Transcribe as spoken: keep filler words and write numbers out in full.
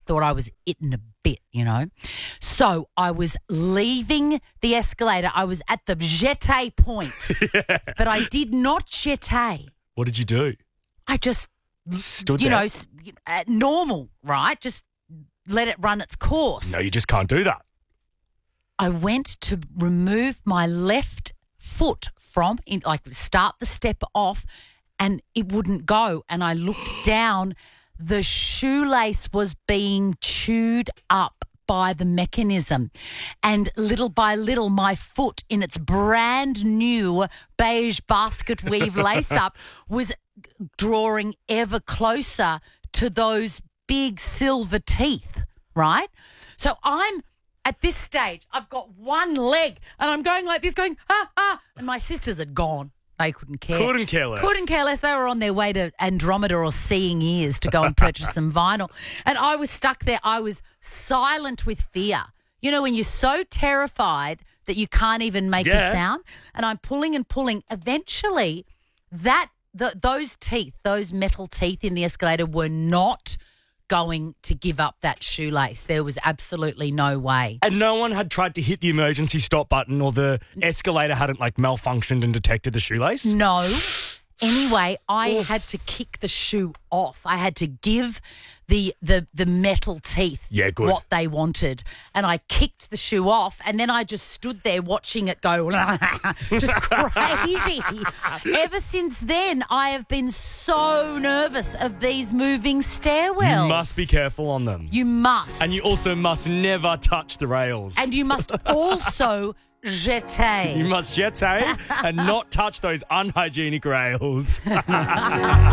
thought I was it in a bit, you know. So I was leaving the escalator. I was at the jeté point, yeah. but I did not jeté. What did you do? I just, Stood you there. know, uh, normal, right? Just let it run its course. No, you just can't do that. I went to remove my left foot from, in, like start the step off, and it wouldn't go. And I looked down. The shoelace was being chewed up by the mechanism. And little by little, my foot in its brand new beige basket weave lace up was drawing ever closer to those big silver teeth, right? So I'm at this stage, I've got one leg and I'm going like this, going, ah, ah, and my sisters had gone. They couldn't care. Couldn't care less. Couldn't care less. They were on their way to Andromeda or Seeing Ears to go and purchase some vinyl. And I was stuck there. I was silent with fear. You know, when you're so terrified that you can't even make Yeah. a sound. And I'm pulling and pulling. Eventually, that the, those teeth, those metal teeth in the escalator were not going to give up that shoelace. There was absolutely no way. And no one had tried to hit the emergency stop button, or the escalator hadn't like malfunctioned and detected the shoelace? No. Anyway, I had to kick the shoe off. I had to give the the the metal teeth Yeah, good. what they wanted. And I kicked the shoe off, and then I just stood there watching it go just crazy. Ever since then, I have been so nervous of these moving stairwells. You must be careful on them. You must. And you also must never touch the rails. And you must also jeté. You must jeté and not touch those unhygienic rails.